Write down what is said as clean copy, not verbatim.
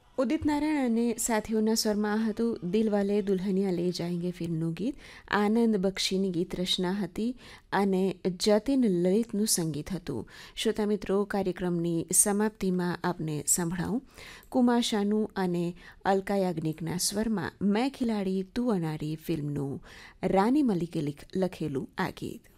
ઉદિત નારાયણ અને સાથીઓના સ્વરમાં હતું દિલવાલે દુલ્હનિયા લે જાયંગે ફિલ્મનું ગીત. આનંદ બક્ષીની ગીત રચના હતી અને જતિન લલિતનું સંગીત હતું. શ્રોતા મિત્રો, કાર્યક્રમની સમાપ્તિમાં આપને સંભળાવું કુમાર શાનુ અને અલકા યાજ્ઞિકના સ્વરમાં મેં ખિલાડી તું અનારી ફિલ્મનું રાની મલિકે લખેલું આ ગીત.